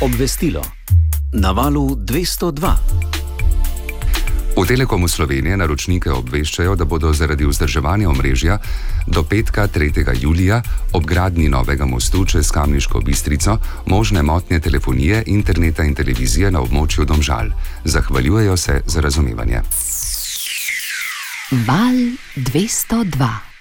Obvestilo. Na valu 202. V Telekomu Slovenije naročnike obveščajo, da bodo zaradi vzdrževanja omrežja do petka 3. julija ob gradnji novega mostu čez Kamniško Bistrico možne motnje telefonije, interneta in televizije na območju Domžal. Zahvaljujejo se za razumevanje. Val 202.